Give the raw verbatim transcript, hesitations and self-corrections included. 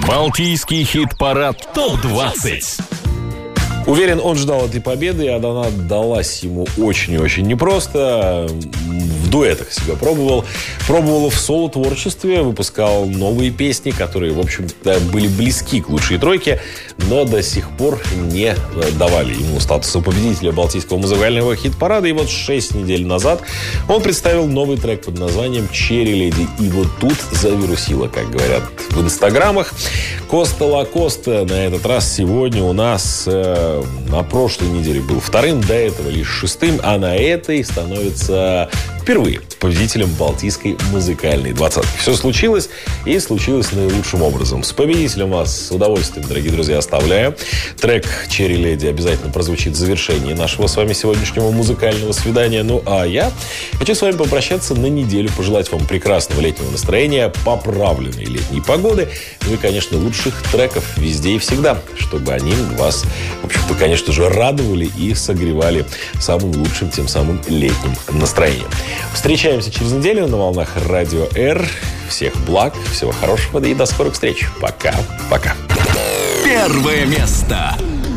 Балтийский хит-парад топ двадцать. Уверен, он ждал этой победы, а она далась ему очень и очень непросто. В дуэтах себя пробовал. Пробовал в соло-творчестве, выпускал новые песни, которые, в общем-то, были близки к лучшей тройке, но до сих пор не давали ему статуса победителя Балтийского музыкального хит-парада. И вот шесть недель назад он представил новый трек под названием «Черри Леди». И вот тут завирусило, как говорят в инстаграмах. Коста Лакоста на этот раз сегодня у нас э, на прошлой неделе был вторым, до этого лишь шестым, а на этой становится впервые победителем Балтийской музыкальной двадцатки. Все случилось, и случилось наилучшим образом. С победителем вас с удовольствием, дорогие друзья, оставляю. Трек «Черри Леди» обязательно прозвучит в завершении нашего с вами сегодняшнего музыкального свидания. Ну, а я хочу с вами попрощаться на неделю, пожелать вам прекрасного летнего настроения, поправленной летней погоды, ну и, конечно, лучших треков везде и всегда, чтобы они вас, в общем-то, конечно же, радовали и согревали самым лучшим, тем самым летним настроением. Встречаемся через неделю на волнах Радио Р. Всех благ, всего хорошего и до скорых встреч. Пока-пока. Первое место.